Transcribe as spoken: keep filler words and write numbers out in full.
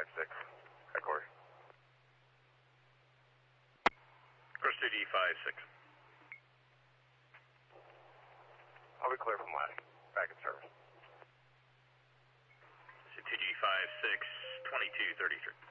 six, headquarters. Course two D five six. I'll be clear from last. Back in service. So two G five six, twenty-two thirty-three.